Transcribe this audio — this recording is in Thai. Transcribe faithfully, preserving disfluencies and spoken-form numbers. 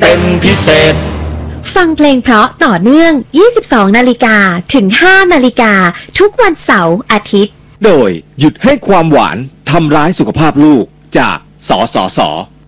เป็นพิเศษฟังเพลงเพราะต่อเนื่องยี่สิบสองนาฬิกาถึงห้านาฬิกาทุกวันเสาร์อาทิตย์โดยหยุดให้ความหวานทำร้ายสุขภาพลูกจากสสส